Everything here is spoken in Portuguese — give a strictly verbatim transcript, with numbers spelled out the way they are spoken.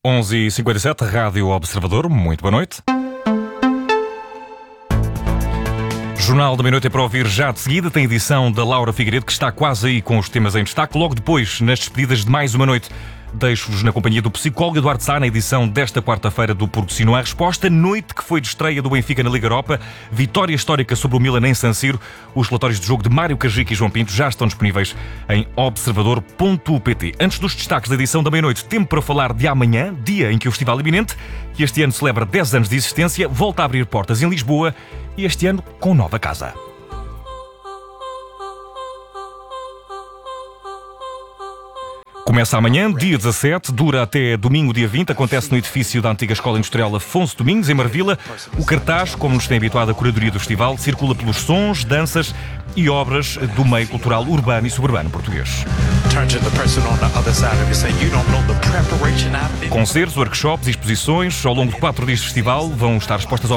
onze e cinquenta e sete, Rádio Observador, muito boa noite. Jornal da Meia-Noite é para ouvir já de seguida. Tem edição da Laura Figueiredo, que está quase aí com os temas em destaque. Logo depois, nas despedidas de mais uma noite, deixo-vos na companhia do psicólogo Eduardo Sá, na edição desta quarta-feira do Porque Se Não Há Resposta. Noite que foi de estreia do Benfica na Liga Europa. Vitória histórica sobre o Milan em San Siro. Os relatórios de jogo de Mário Cajique e João Pinto já estão disponíveis em observador ponto pt. Antes dos destaques da edição da meia-noite, tempo para falar de amanhã, dia em que o Festival Iminente, que este ano celebra dez anos de existência, volta a abrir portas em Lisboa e este ano com nova casa. Começa amanhã, dia dezassete, dura até domingo, dia vinte. Acontece no edifício da antiga Escola Industrial Afonso Domingos, em Marvila. O cartaz, como nos tem habituado a curadoria do festival, circula pelos sons, danças e obras do meio cultural urbano e suburbano português. Concertos, workshops e exposições. Ao longo de quatro dias de festival vão estar expostas